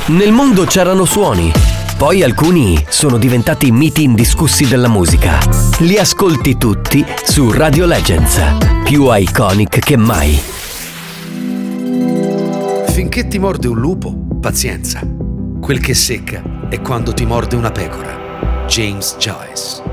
Nel mondo c'erano suoni, poi alcuni sono diventati miti indiscussi della musica. Li ascolti tutti su Radio Legends, più iconic che mai. Finché ti morde un lupo, pazienza. Quel che secca è quando ti morde una pecora. James Joyce.